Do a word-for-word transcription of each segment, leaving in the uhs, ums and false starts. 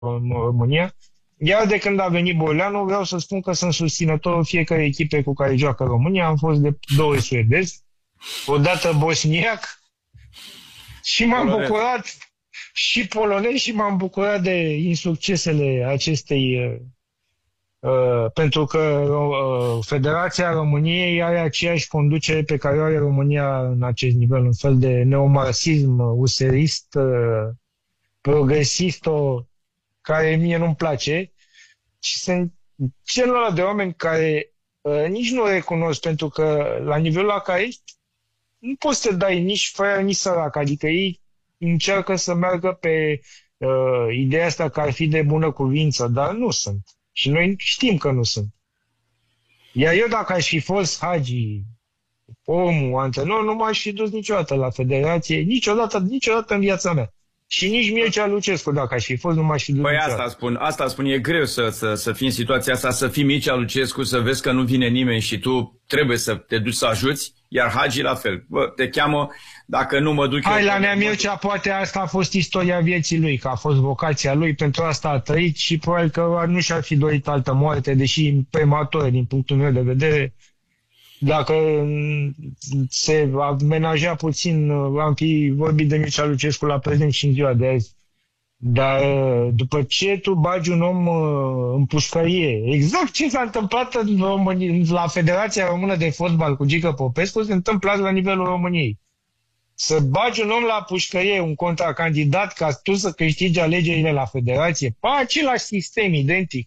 în România. Iar de când a venit Borleanu, vreau să spun că sunt susținătorul fiecare echipe cu care joacă România. Am fost de două suedezi, odată bosniac și m-am polonez. bucurat și polonez și m-am bucurat de insuccesele acestei uh, pentru că uh, Federația României are aceeași conducere pe care o are România în acest nivel, un fel de neomarxism userist, uh, progresist, o, care mie nu-mi place. Și sunt genul de oameni care uh, nici nu recunosc, pentru că la nivelul la care ești, nu poți să dai nici fraier, nici sărac. Adică ei încearcă să meargă pe uh, ideea asta că ar fi de bună cuvință, dar nu sunt. Și noi știm că nu sunt. Iar eu, dacă aș fi fost Hagi, omul, antrenor, nu m-aș fi dus niciodată la federație, niciodată, niciodată în viața mea. Și nici Mircea Lucescu, dacă aș fi fost, nu m-aș fi dus. Păi niciodată. asta spun, asta spun, e greu să, să, să fii în situația asta, să fii Mircea Lucescu, să vezi că nu vine nimeni și tu trebuie să te duci să ajuți, iar Hagi la fel. Bă, te cheamă, dacă nu mă duc... Hai eu, la Nea Mircea, poate asta a fost istoria vieții lui, că a fost vocația lui, pentru asta a trăit și probabil că nu și-ar fi dorit altă moarte, deși prematură din punctul meu de vedere. Dacă se amenaja puțin, am fi vorbit de Mircea Lucescu la prezent și în ziua de azi. Dar după ce tu bagi un om în pușcărie, exact ce s-a întâmplat în România, la Federația Română de Fotbal cu Gică Popescu, se întâmplă la nivelul României. Să bagi un om la pușcărie, un contracandidat, ca tu să câștigi alegerile la Federație, pe același sistem identic,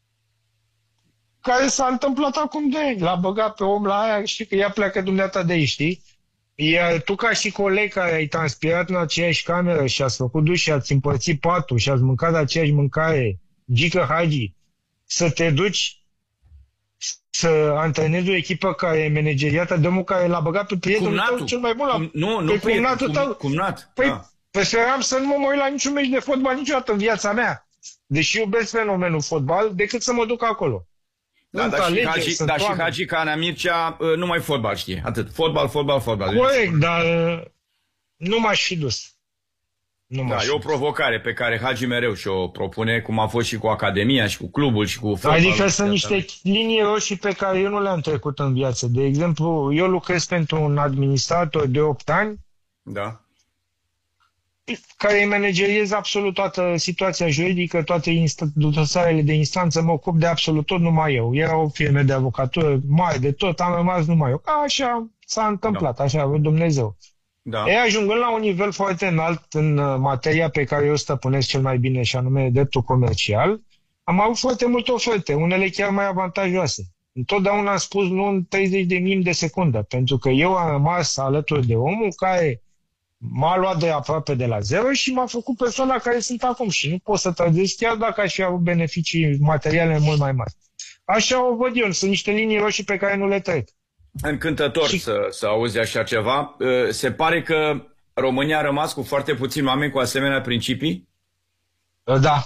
care s-a întâmplat acum de ani. L-a băgat pe om la aia și că ea pleacă dumneata de aici, știi? Iar tu, ca și coleg care ai transpirat în aceeași cameră și ați făcut duș și ați împărțit patul și ați mâncat aceeași mâncare, Gică Hagi, să te duci să antrenezi o echipă care e manageriată de omul care l-a băgat pe prietenul tău cel mai bun la... Cum, nu, nu pe prieten, cumnatul cum, tău. cumnat. Păi, Da. păi speram să nu mă uit la niciun meci de fotbal niciodată în viața mea. Deși iubesc fenomenul fotbal, decât să mă duc acolo. Da, dar și Hagi, da, și Hagi ca Nea Mircea nu mai fotbal știe. Atât. Fotbal, fotbal, fotbal. Corect, dar nu m-aș fi dus. Nu da, e o provocare pe care Hagi mereu și-o propune, cum a fost și cu Academia, și cu clubul, și cu fotbalul. Adică sunt niște linii roșii pe care eu nu le-am trecut în viață. De exemplu, eu lucrez pentru un administrator de opt ani, da, care manageriez absolut toată situația juridică, toate dosarele de instanță, mă ocup de absolut tot numai eu. Era o firmă de avocatură mare de tot, am rămas numai eu. Ca așa s-a întâmplat, da. Așa a vrut Dumnezeu. Da. E, ajungând la un nivel foarte înalt în materia pe care eu stăpânesc cel mai bine, și anume dreptul comercial, am avut foarte multe oferte, unele chiar mai avantajoase. Întotdeauna am spus nu în treizeci de minute de secundă, pentru că eu am rămas alături de omul care m-a luat de aproape de la zero și m-a făcut persoana care sunt acum și nu pot să trădesc chiar dacă aș fi avut beneficii materiale mult mai mari. Așa o văd eu, sunt niște linii roșii pe care nu le trec. Încântător și... să, să auzi așa ceva. Se pare că România a rămas cu foarte puțini oameni cu asemenea principii? Da.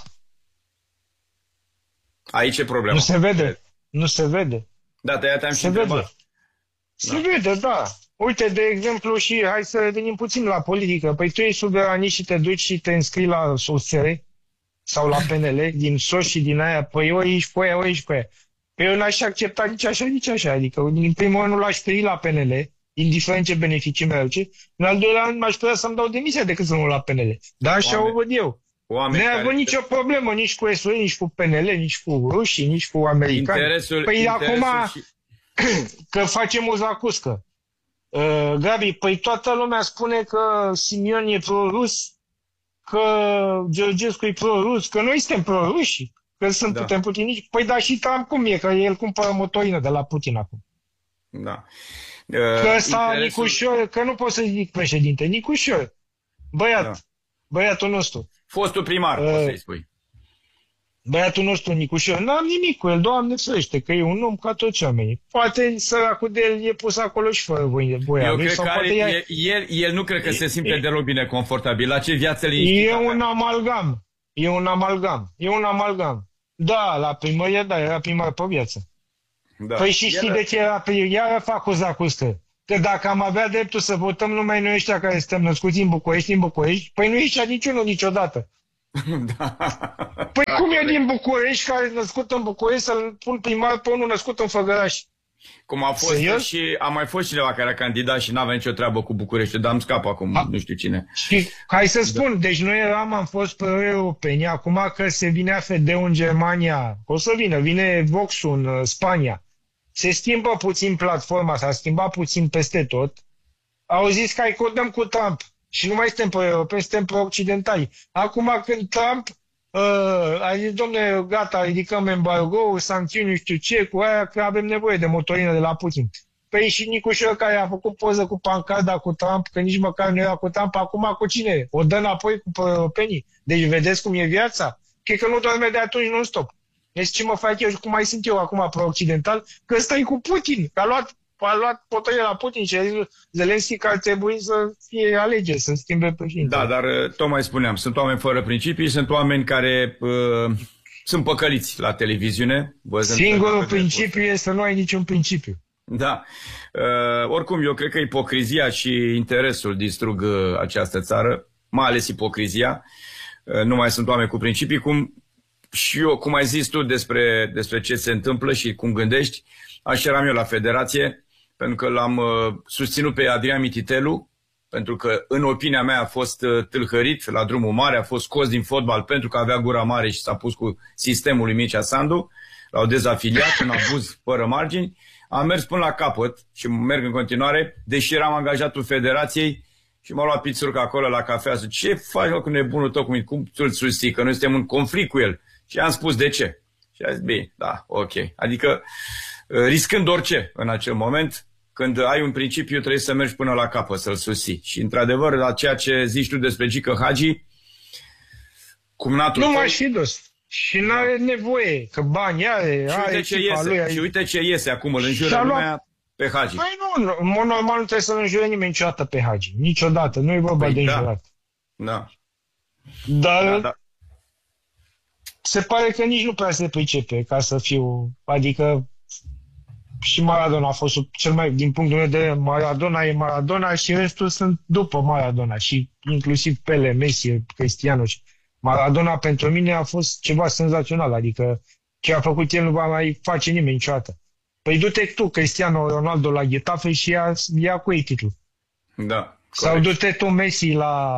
Aici e problema. Nu se vede. Nu se vede. Da, de-aia te-am și întrebat. întrebat. Se vede, da. Uite, de exemplu, și hai să revenim puțin la politică. Păi tu ești suveranist și te duci și te înscrii la U S R sau la P N L, din S O S și din aia, păi ori ești cu aia, ori ești cu aia. Păi eu n-aș accepta nici așa, nici așa. Adică, în primul rând, nu l-aș primi la P N L, indiferent ce beneficii mi aduce. În al doilea rând, m-aș putea să-mi dau demisia decât să nu la P N L. Dar așa oameni, o văd eu. Nu ai avut nicio problemă nici cu S U R, nici cu P N L, nici cu rușii, nici cu americani. Interesul, păi interesul acum și... că facem o zacuscă. Uh, Gabi, păi toată lumea spune că Simion e pro-rus, că Georgescu e pro-rus, că noi suntem pro-ruși, că suntem da. putinici. Păi da, și Trump cum e, că el cumpără motorină de la Putin acum. Da. Uh, că ăsta interesul... Nicușor, că nu pot să zic președinte, Nicușor, băiat, da. băiatul nostru. Fostul primar, uh, poți să-i spui. Băiatul nostru Nicușor, n-am nimic cu el, Doamne ferește, că e un om ca toți oamenii. Poate săracul de el e pus acolo și fără voia Eu lui. cred că are, ea... el, el nu cred că se simte deloc bine confortabil. La ce viață liniștită? E un amalgam. E un amalgam. E un amalgam. Da, la primărie, da, era primar pe viață. Da. Păi și știi el... de ce era primar? Iară fac o zacuscă. Că dacă am avea dreptul să votăm numai noi ăștia care suntem născuți în București, în București, păi nu ieșea niciunul niciodată. Da. Păi cum e din București, care e născut în București, să-l pun primar pe unul născut în Făgăraș? Cum a fost Serios? Și a mai fost cineva care a candidat și n-avea nicio treabă cu București, dar îmi scap acum, a, nu știu cine. Și hai să spun, da. Deci noi eram, am fost pe europeni, acum că se vine A F D-ul în Germania, o să vină, vine Vox-ul în Spania, se schimbă puțin platforma, s-a schimbat puțin peste tot, au zis că acordăm cu Trump și nu mai suntem pe europeni, suntem pe occidentali. Acum când Trump Uh, a zis, domne, gata, ridicăm embargo, sancțiuni, nu știu ce, cu aia că avem nevoie de motorină de la Putin. Păi și Nicușor, care a făcut poză cu pancarda cu Trump, că nici măcar nu era cu Trump, acum cu cine? O dă înapoi cu europenii. Deci vedeți cum e viața? Cred că nu doarme de atunci non-stop. Deci ce mă fac eu și cum mai sunt eu acum pro-occidental? Că stai cu Putin, că a luat, a luat potorie la Putin și a zis Zelenski că ar trebui să fie alegeri, să schimbe președintele. Da, dar tocmai spuneam, sunt oameni fără principii, sunt oameni care uh, sunt păcăliți la televiziune. Singurul principiu este să nu ai niciun principiu. Da. Uh, oricum, eu cred că ipocrizia și interesul distrug uh, această țară, mai ales ipocrizia. Uh, nu mai sunt oameni cu principii, cum și eu, cum ai zis tu despre, despre ce se întâmplă și cum gândești, așa eram eu la Federație, pentru că l-am uh, susținut pe Adrian Mititelu, pentru că, în opinia mea, a fost uh, tâlhărit la drumul mare, a fost scos din fotbal pentru că avea gura mare și s-a pus cu sistemul lui Mircea Sandu, l-au dezafiliat, un abuz fără margini. Am mers până la capăt și merg în continuare, deși eram angajatul Federației și m-a luat Pițurca acolo la cafea, zice, ce faci mă, cu nebunul tău, cum, cum ți-l susții, că noi suntem în conflict cu el. Și am spus de ce. Și a zis, bine, da, ok. Adică, riscând orice în acel moment, când ai un principiu, trebuie să mergi până la capăt, să-l susții. Și, într-adevăr, la ceea ce zici tu despre Gică Hagi, cumnatul nu tău... m-aș fi dus. Și n-are nevoie, că bani are, și are uite ce iese, lui, și uite ce iese acum, îl înjură lumea pe Hagi. Păi nu, în mod normal nu trebuie să-l înjure nimeni niciodată pe Hagi. Niciodată, nu e vorba păi de da. înjurat. Da. Dar da, da. se pare că nici nu prea se pricepe, ca să fiu, adică și Maradona a fost cel mai, din punctul meu de vedere, Maradona e Maradona și restul sunt după Maradona și inclusiv Pele, Messi, Cristiano. Maradona pentru mine a fost ceva senzațional, adică ce a făcut el nu va mai face nimeni niciodată. Păi du-te tu, Cristiano Ronaldo, la Getafe și ia, ia cu ei titlul. Da. Sau du-te tu, Messi, la,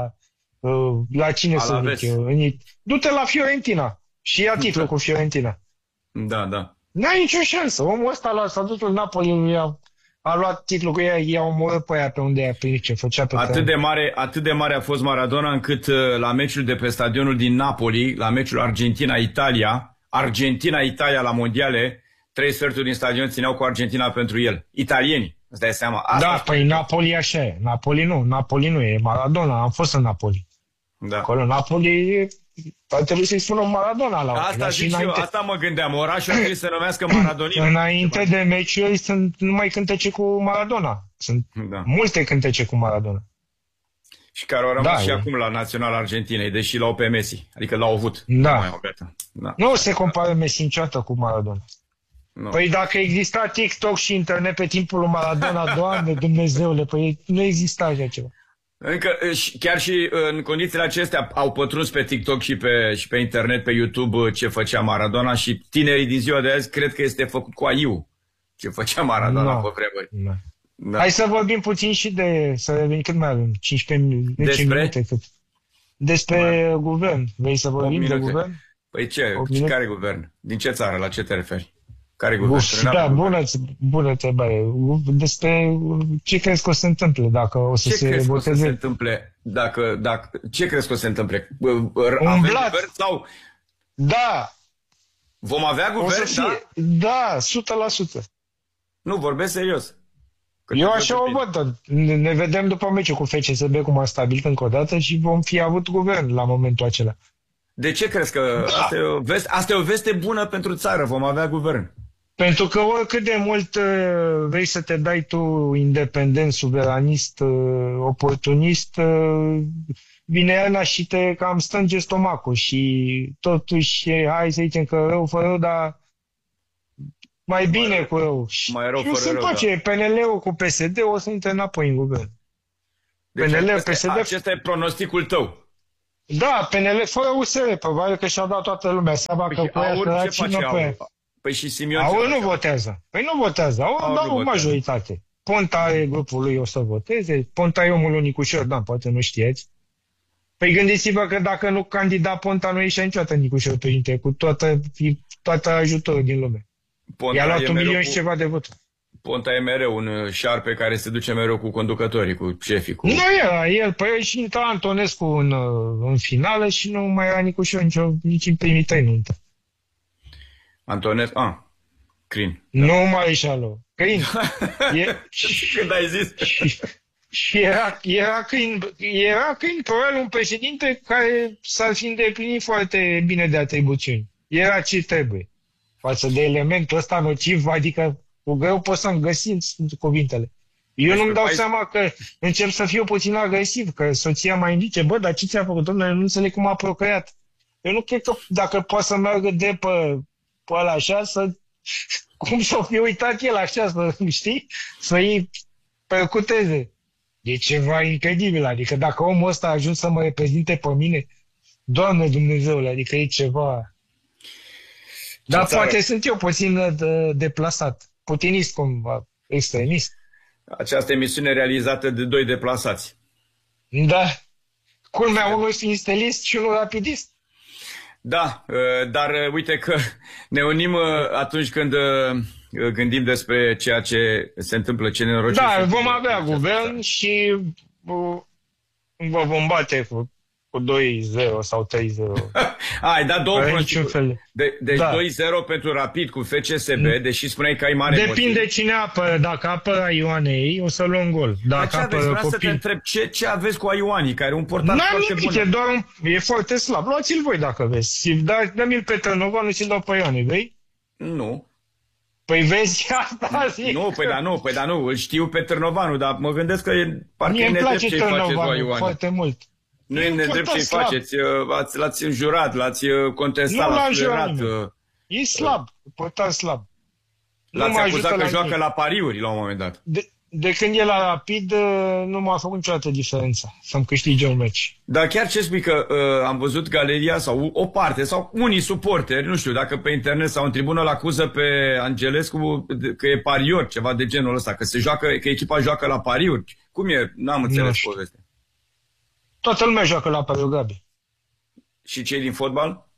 la cine să zic eu? Du-te la Fiorentina și ia titlul da. cu Fiorentina. Da, da. N-ai nicio șansă. Omul ăsta s-a dus în Napoli, a, a luat titlul cu ea, i-a omorât pe aia pe unde ea, pe ce făcea pe atât de, mare, atât de mare a fost Maradona încât la meciul de pe stadionul din Napoli, la meciul Argentina-Italia, Argentina-Italia la mondiale, trei sferturi din stadion țineau cu Argentina pentru el. Italieni, îți dai seama. Asta da, păi Napoli așa e. Napoli nu, Napoli nu e. Maradona, am fost în Napoli. Da. Acolo Napoli e... Ar trebui să-i spună Maradona la asta zic eu, asta mă gândeam. Orașul ar trebui să numească Maradonina. Înainte de meciuri sunt numai cântece cu Maradona. Sunt da. multe cântece cu Maradona. Și care au rămas da, și e. acum la Național Argentinei, deși l-au pe Messi. Adică l-au avut. Da. Nu, mai au da. nu se compară Messi niciodată cu Maradona. No. Păi dacă exista TikTok și internet pe timpul lui Maradona, Doamne, Dumnezeule, păi nu exista așa ceva. Încă, chiar și în condițiile acestea au pătruns pe TikTok și pe, și pe internet, pe YouTube, ce făcea Maradona și tinerii din ziua de azi cred că este făcut cu A I-ul ce făcea Maradona no. pe vremuri. No. Da. Hai să vorbim puțin și de, să revenim, cât mai avem? cincisprezece Despre? minute. Cât? Despre mai. guvern. Vrei să vorbim de guvern? Păi ce? Care guvern? Din ce țară? La ce te referi? Care guvern? Uf, da, bună, bună întrebare. Despre ce crezi că o să se întâmple dacă o să ce se crezi voteze? Că o să se întâmple dacă, dacă, ce crezi că o să se întâmple? Avem guvern sau... Da. Vom avea guvern, da? Da, o sută la sută. Nu, vorbesc serios. Că eu așa o văd. Ne vedem după meciul cu F C S B cum a stabilit încă o dată și vom fi avut guvern la momentul acela. De ce crezi că da. asta, e o veste, asta e o veste bună pentru țară? Vom avea guvern. Pentru că oricât de mult uh, vrei să te dai tu independent, suveranist, uh, oportunist, uh, vine Iarna și te cam strânge stomacul și totuși, hai să zicem că rău fără rău, dar mai bine mai cu rău. Mai rău și fără se rău, face da. P N L-ul cu P S D o să intre înapoi în guvern. Deci P N L, acesta, P S D... acesta e pronosticul tău. Da, P N L fără U S R, probabil că și-au dat toată lumea seama Păi că și cu aia Aur ce săracii face nu pe... Aur? Păi și Simion ce Aur face? nu votează. Păi nu votează. Aur, Aur dar nu o votează. majoritate. Ponta are grupul lui, o să voteze. Ponta e omul lui Nicușor, da, poate nu știați. Păi gândiți-vă că dacă nu candida Ponta, nu ieșea niciodată Nicușor președinte, cu toată, toată ajutorul din lume. Ponta I-a luat e un mereu milion și cu- ceva de voturi. Ponta e mereu un uh, șarpe care se duce mereu cu conducătorii, cu șefii. Cu... Nu era el, păi și intra Antonescu în, uh, în finală și nu mai era Nicușor nicio, nici în primii trei nu intra. Antonescu, ah, Crin. Nu mai ieșea Crin. E, Când ai zis? și, și era, era, Crin, era Crin, probabil un președinte care s-ar fi îndeplinit foarte bine de atribuțiuni. Era ce trebuie. Față de elementul ăsta nociv, adică cu greu pot să-mi găsim cuvintele. Eu nu-mi dau seama că încep să fiu puțin agresiv, că soția mai zice, bă, dar ce ți-a făcut, domnule, nu înțeleg cum a procreat. Eu nu cred că dacă poate să meargă de pe, pe ăla așa, să, cum să fi uitat el așa, să, știi, să-i percuteze. E ceva incredibil, adică dacă omul ăsta a ajuns să mă reprezinte pe mine, Doamne Dumnezeule, adică e ceva... Dar țară? poate sunt eu puțin de, deplasat, putinist cumva, extremist. Această emisiune realizată de doi deplasați. Da. Culmea, unul fiind stelist și unul rapidist. Da, uh, dar uh, uite că ne unim uh, atunci când uh, gândim despre ceea ce se întâmplă, ce nenorociri. Da, se vom întâmplă avea în această guvern țară. și uh, vă vom bate cu, cu doi zero sau trei zero. Ai dat două Fără prostii. niciun fel. De, deci Da. doi zero pentru Rapid cu F C S B, deși spuneai că ai mare Depinde motiv. cine apără. Dacă apără Ioanei, o să luăm gol. Dar Dacă ce aveți? apără Vreau să te copii... întreb, ce, ce aveți cu Ioani, care e un portar N-am foarte nimic, bun? e doar un... E foarte slab. Luați-l voi dacă vreți. Da, dă-mi-l pe Tărnova, nu ți-l dau pe Ioane, vei? Nu. Păi vezi asta zic. Nu, păi da, nu, păi da, nu, îl știu pe Târnovanu, dar mă gândesc că e, parcă Mie e îmi nedrept place ce-i faceți lui Tărnova Ioani. foarte mult. Nu e nedrept foarte ce-i slab. faceți, uh, ați- l-ați înjurat, l-ați uh, contestat, Nu l-a l-ați înjurat fluierat, nimeni. uh, E slab, portar slab. Nu l-ați mă ajută acuzat că la joacă nimic. la pariuri la un moment dat. De, de când e la Rapid, uh, nu m-a făcut niciodată diferența să-mi câștige un meci. Dar chiar ce spui că uh, am văzut galeria sau o parte sau unii suporteri, nu știu, dacă pe internet sau în tribună îl acuză pe Angelescu de- că e parior, ceva de genul ăsta, că se joacă, că echipa joacă la pariuri. Cum e? N-am înțeles știu. povestea. Toată lumea joacă la pariuri, Gabi. Și cei din fotbal?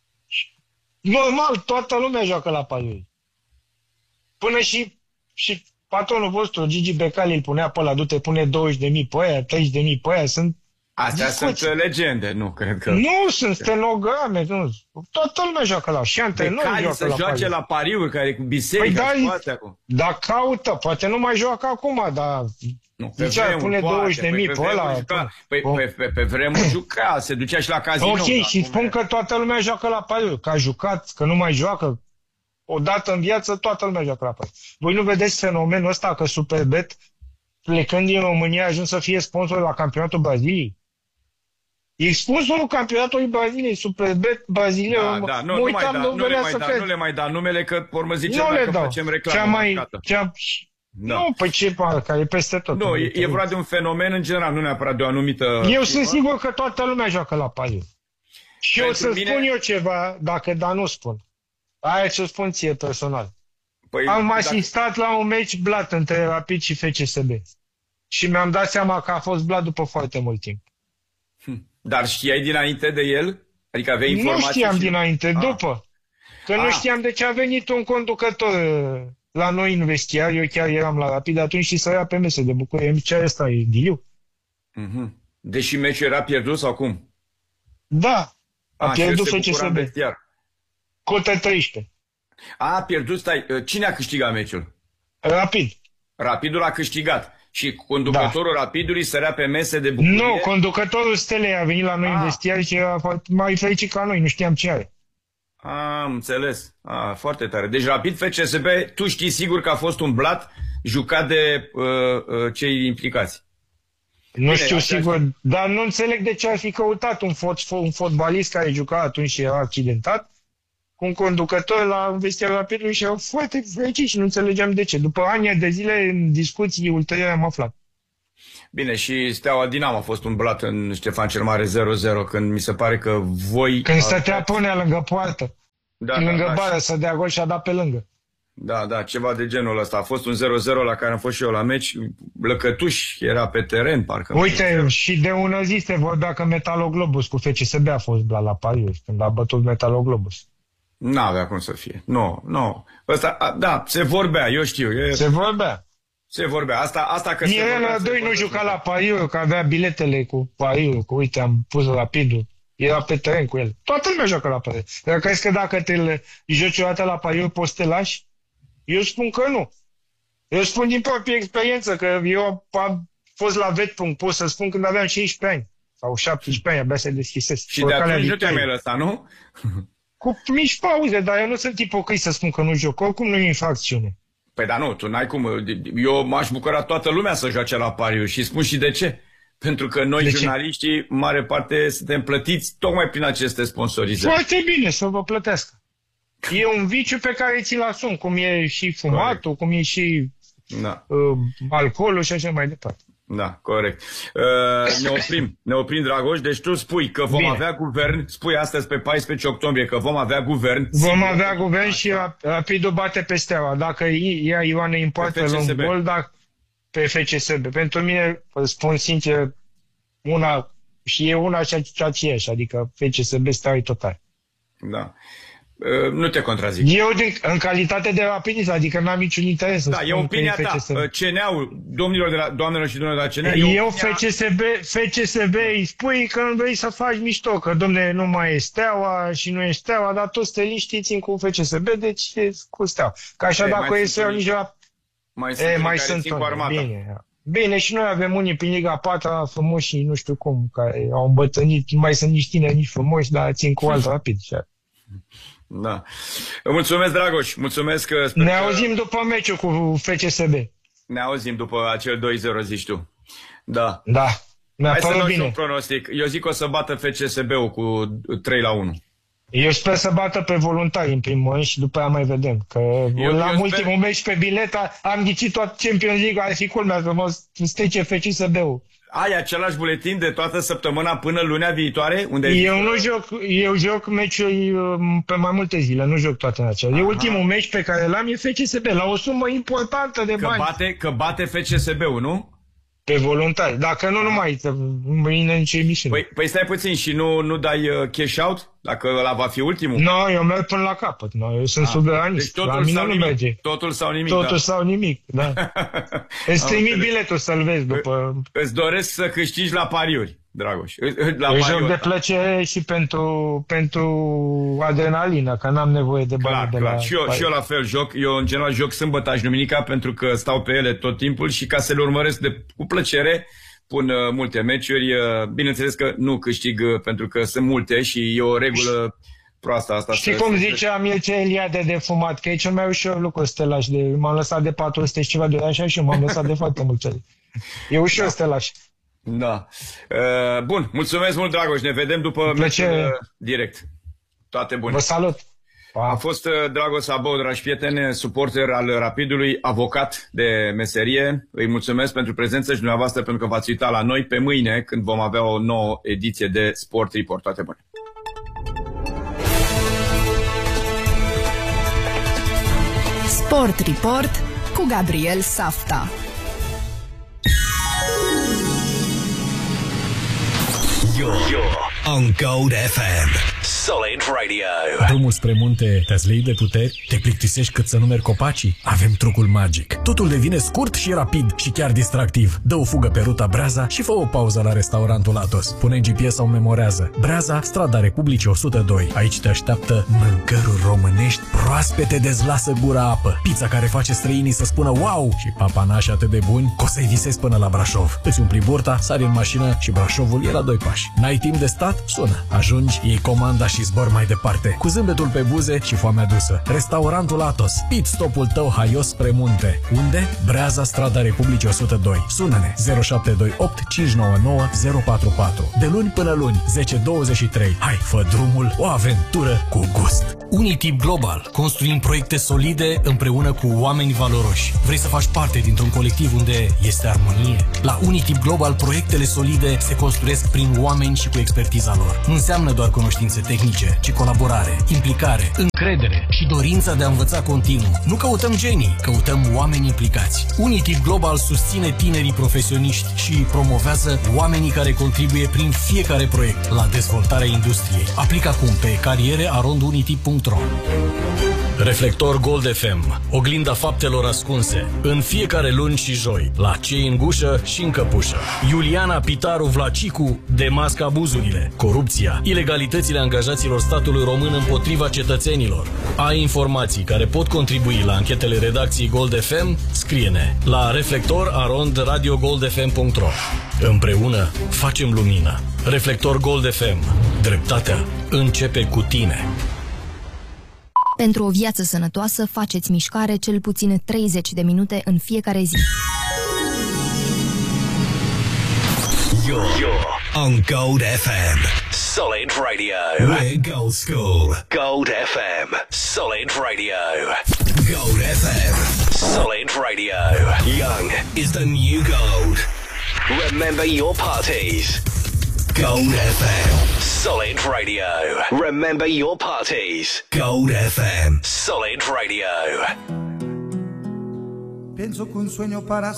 Normal, toată lumea joacă la pariuri. Până și, și patronul vostru, Gigi Becali, îl punea pe ăla, du-te, pune douăzeci de mii pe aia, treizeci de mii pe aia, sunt... Astea discuții. sunt uh, legende, nu cred că... Nu, sunt stenograme, nu. Toată lumea joacă la... Și antrenori Becali joacă să la joace pariuri. la pariuri, care cu biserica Păi și da, cu astea cu... Dar caută, poate nu mai joacă acum, dar... Nu, pe Zicea, vremuri, pune poate, douăzeci de mii păi pe vremuri ăla. juca. Păi Oh. pe, pe, pe vremuri juca, se ducea și la casino. Ok, dar și acum spun e- că toată lumea joacă la pariuri, că a jucat, că nu mai joacă. Odată în viață, toată lumea joacă la pariuri. Voi nu vedeți fenomenul ăsta că Superbet, plecând din România, a ajuns să fie sponsor la campionatul Braziliei? E sponsorul campionatului Braziliei, Superbet Braziliei. Da, da, nu, mă nu mai uitam, da, nu nu le venea mai să da, cred. nu le mai da numele, că pormă zicem Nu le dacă dau. facem reclamă Cea mai... mascată. Cea... Da. Nu, păi ce parcă, e peste tot. Nu, e, e vorba de un fenomen în general, nu neapărat de o anumită... Eu firmă. sunt sigur că toată lumea joacă la pariuri. Și eu Pentru să mine- spun eu ceva, dacă dar nu spun. Aia ce spun ție personal. Păi, Am dacă- asistat la un meci blat între Rapid și F C S B. Și mi-am dat seama că a fost blat după foarte mult timp. Dar știai dinainte de el? Adică aveai Nu informații? știam și- dinainte, Ah. după. Că nu Ah. știam de ce a venit un conducător uh, la noi în vestiar. Eu chiar eram la Rapid atunci și sărea pe mese de bucurie. Îmi zicea, ăsta e Diliu. Mhm. Deși meciul era pierdut sau cum? Da, a Ah, și el pierdut se F C S bucura în B. vestiar. Cotă treisprezece. A, pierdut, stai, cine a câștigat meciul? Rapid. Rapidul a câștigat. Și conducătorul Da. Rapidului sărea pe mese de bucurie. Nu, conducătorul Stelei a venit la noi Ah. în vestiar și era foarte- mai fericit ca noi, nu știam ce are. Am înțeles. A, foarte tare. Deci Rapid F C S B, tu știi sigur că a fost un blat jucat de uh, uh, cei implicați. Nu Bine, știu așa sigur, știu. dar nu înțeleg de ce ar fi căutat un, fot, un fotbalist care juca atunci și era accidentat cu un conducător la vestiarul Rapidului și erau foarte fericiți și nu înțelegeam de ce. După ani de zile în discuții ulterior am aflat. Bine, și Steaua Dinamo a fost umblat în Ștefan cel Mare zero zero, când mi se pare că voi... Când stătea Punea lângă poartă, da, lângă da, bară, da, să dea gol și a dat pe lângă. Da, da, ceva de genul ăsta. A fost un zero zero la care am fost și eu la meci. Lăcătuș era pe teren, parcă. Uite, și de ună zi se vorbea că Metaloglobus cu F C S B a fost bla la pariuri, când a bătut Metaloglobus. N-avea cum să fie. Nu, nu. Ăsta, da, se vorbea, eu știu. E... Se vorbea. Se vorbea. Asta, asta că Mirela se vorbea, doi nu juca la pariuri, că avea biletele cu pariuri, că uite, am pus Rapidul. Era pe teren cu el. Toată lumea joacă la pariuri. Dar crezi că dacă te joci o dată la pariuri, poți să te lași? Eu spun că nu. Eu spun din proprie experiență, că eu am fost la vet punct, pot să spun când aveam șaisprezece ani. Sau șaptesprezece ani, abia se deschisesc. Și de atunci nu te-ai mai lăsat, nu? Cu mici pauze, dar eu nu sunt ipocrit să spun că nu joc. Oricum nu e infracțiune. Păi da, nu, tu n-ai cum. Eu m-aș bucura toată lumea să joace la pariuri și spun și de ce. Pentru că noi, de jurnaliștii, în mare parte, suntem plătiți tocmai prin aceste sponsorizări. Foarte bine, să vă plătească. E un viciu pe care ți-l asum, cum e și fumatul, corect, cum e și da, uh, alcoolul și așa mai departe. Da, corect. Uh, ne oprim, ne oprim, Dragoș. Deci tu spui că vom bine. avea guvern, spui astăzi pe paisprezece octombrie că vom avea guvern. Vom sigur, avea guvern așa. Și Rapidul bate pe Steaua. Dacă ea Ioane importă un gol, dar pe F C S B. Pentru mine, spun sincer, una și e una și aceeași, adică F C S B Steaua total. Da. Uh, nu te contrazic. Eu, de, în calitate de rapidist, adică n-am niciun interes să da, spun e opinia ta. C N A-ul, domnilor de la, doamnelor și domnilor de la C N A... Eu F C S B, F C S B îi spui că nu vrei să faci mișto, că, domne, nu mai e Steaua și nu e Steaua, dar toți steliștii țin cu F C S B, deci e cu Steaua. Că așa, e, dacă e să nici la... Mai sunt, e, mai sunt cu armata. Bine, bine, și noi avem unii prin Liga patru frumoși și nu știu cum, care au îmbătrânit, mai sunt nici tineri, nici frumoși, dar țin cu alt rapid. Da. Mulțumesc, Dragoș. Mulțumesc că... Ne auzim că... după meciul cu F C S B. Ne auzim după acel doi zero, zici tu. Da. Da. Mi-a Hai să luăm bine. un pronostic. Eu zic că o să bată F C S B-ul cu trei la unu. Eu sper să bată pe voluntari în primul rând și după aia mai vedem. Că eu, la eu ultimul sper... meci pe bileta am ghicit tot Champions League, ar fi culmea să mă strice F C S B-ul. Ai același buletin de toată săptămâna până lunea viitoare? Unde eu nu joc, eu joc meciuri pe mai multe zile, nu joc toate în acela. E ultimul meci pe care l-am, e F C S B, la o sumă importantă de că bani. Bate, că bate F C S B-ul, nu? Pe voluntari. Dacă nu, nu mai mâine nicio emisiune. Păi, păi stai puțin și nu, nu dai uh, cash out? Dacă ăla va fi ultimul? Nu, no, eu merg până la capăt. No, eu sunt suveranist. Deci totul sau nimic. Merge. Totul sau nimic. Totul da. sau nimic, da. Îți trimit biletul să-l vezi după... Îți doresc să câștigi la pariuri, Dragoș. La eu joc de plăcere și pentru, pentru adrenalină, că n-am nevoie de bani clar, de clar. la... Și eu, și eu la fel joc. Eu în general joc sâmbătă și duminica pentru că stau pe ele tot timpul și ca să le urmăresc de, cu plăcere pun uh, multe meciuri. Uh, bineînțeles că nu câștig uh, pentru că sunt multe și e o regulă proastă asta. Știi cum zicea Mircea Eliade de fumat? Că e cel mai ușor lucru să te lași. De, m-am lăsat de patru sute și ceva de așa și m-am lăsat de foarte mult. E ușor da. să te lași. Da. Uh, bun, mulțumesc mult, Dragoș. Ne vedem după meciul uh, direct. Toate bune. Vă salut. A fost Dragoș Sabău, dragi prieteni, suporter al Rapidului, avocat de meserie. Îi mulțumesc pentru prezență și dumneavoastră pentru că v-ați uitat la noi pe mâine, când vom avea o nouă ediție de Sport Report. Toate bune! Sport Report cu Gabriel Safta. You're on Gold F M. Solid Radio. Drumul spre munte te-ați leit de puteri? Te plictisești cât să numeri copacii? Avem trucul magic. Totul devine scurt și rapid și chiar distractiv. Dă o fugă pe ruta Breaza și fă o pauză la restaurantul Atos. Pune G P S sau memorează. Breaza, strada Republicii o sută doi. Aici te așteaptă mâncăruri românești proaspete, dezlasă gura apă. Pizza care face străinii să spună wow și papanași atât de buni că o să-i visezi până la Brașov. Îți umpli burta, sari în mașină și Brașovul e la doi pași. N-ai timp de stat? Sună. Ajungi, iei comanda și zbor mai departe, cu zâmbetul pe buze și foamea dusă. Restaurantul Atos, pit stopul tău haios spre munte. Unde? Breaza, strada Republicii o sută doi. Sună-ne zero șapte doi opt cinci nouă nouă zero patru patru. De luni până luni, zece douăzeci și trei. Hai, fă drumul, o aventură cu gust! Unitip Global. Construim proiecte solide împreună cu oameni valoroși. Vrei să faci parte dintr-un colectiv unde este armonie? La Unitip Global, proiectele solide se construiesc prin oameni și cu expertiza lor. Nu înseamnă doar cunoștințe tehnice, ci colaborare, implicare, încredere și dorința de a învăța continuu. Nu căutăm genii, căutăm oameni implicați. Unitip Global susține tinerii profesioniști și promovează oamenii care contribuie prin fiecare proiect la dezvoltarea industriei. Aplică acum pe cariere arond unitip punct ro. Reflector Gold F M, oglinda faptelor ascunse, în fiecare luni și joi, la Cei în gușă și în căpușă. Iuliana Pitaru Vlacicu demască abuzurile, corupția, ilegalitățile angajaților statului român împotriva cetățenilor. Ai informații care pot contribui la anchetele redacției Gold F M? Scrie-ne la reflector arond radio gold f m punct ro. Împreună facem lumină. Reflector Gold F M. Dreptatea începe cu tine. Pentru o viață sănătoasă, faceți mișcare cel puțin treizeci de minute în fiecare zi. You're, you're on Gold F M. Solid Radio. We're Gold School. Gold F M. Solid Radio. Gold F M. Solid Radio. Young is the new gold. Remember your parties. Gold F M. Solid Radio. Remember your parties. Gold F M. Solid Radio. Pienso que un sueño para